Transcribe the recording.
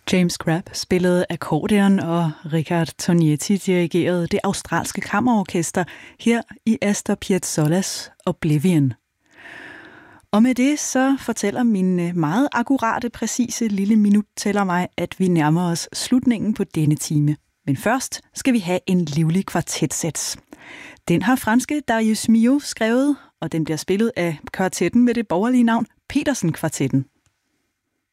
James Crabb spillede akkordeon, og Richard Tognetti dirigerede det australske kammerorkester her i Astor Piazzollas Oblivion. Og med det så fortæller min meget akkurate, præcise lille minuttæller mig, at vi nærmer os slutningen på denne time. Men først skal vi have en livlig kvartetsats. Den har franske Darius Milhaud skrevet, og den bliver spillet af kvartetten med det borgerlige navn Petersen-kvartetten.